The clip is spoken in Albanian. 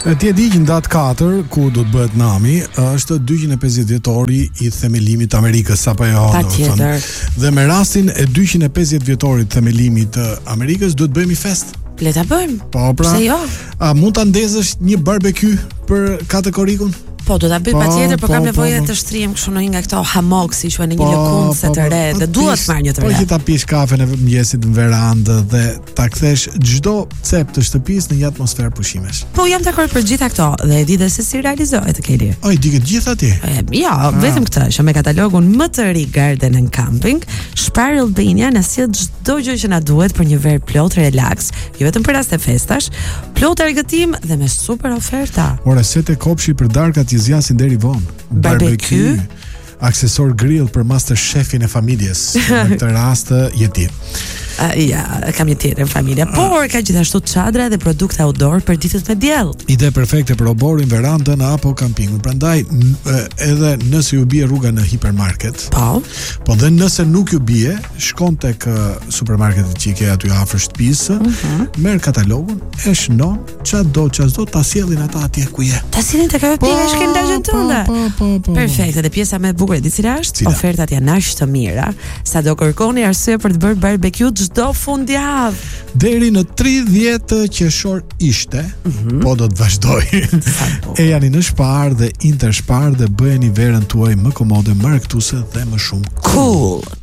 Ti e di që në datë 4, ku do të bëhet nami, është 250 vjetori i themelimit të Amerikës, apo jo? Patjetër. Dhe me rastin e 250 vjetorit të themelimit të Amerikës, duhet bëhemi fest. Le ta bëjmë. Po, pra. Pse jo? A mund ta ndezësh një barbecue për kategorikun? Po, do ta bëj patjetër, por kam nevojë po. të shtrihem kështu në një nga këto hammock, si quhen, në një lëkundse të re, dhe duhet marr një të re. Po që ta pish kafen e mëngjesit në verandë dhe ta kthesh çdo cep të shtëpisë në një atmosferë pushimesh. Po, jam dakord për gjitha këto dhe e di dhe se si realizohet, Keli. Oj, di këtë gjithë atje. Jo, vetëm këtë, që me katalogun më të ri Garden and Camping, Spire Albania na sjell çdo gjë që na duhet për një ver plot relax, jo vetëm për raste festash, plot argëtim dhe me super oferta. Ora sete kopshi për darkat që zjasin deri vonë. Barbecue, aksesor grill për master shefin e familjes. Në këtë rast je ti. Ja, kam një tjetër familja, por ka gjithashtu çadra dhe produkte outdoor për ditët me diell. Ide perfekte për oborin, verandën apo kampingun. Prandaj edhe nëse ju bie rruga në hipermarket, po dhe nëse nuk ju bie, shkon tek supermarketet që i ke aty afër shtëpisë, merr katalogun, e shënon, çado ta sjellin ata atje ku je. Ta sjellin tek ajo pikë që kanë dashur tënde. Po. Perfekte, dhe pjesa më e bukur e di cila është? Ofertat janë aq të mira, sa do kërkoni arsye për të bërë barbecue çdo fundjavë. Deri në 30 qershor ishte, po do të vazhdoj. E jani në Spar dhe Inter Spar dhe bëheni verën tuaj më komode, më argëtuese dhe më shumë cool.